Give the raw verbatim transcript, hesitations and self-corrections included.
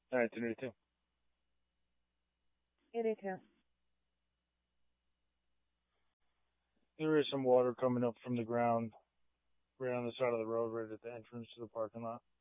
All right, two two. You do too. There is some water coming up from the ground right on the side of the road, right at the entrance to the parking lot.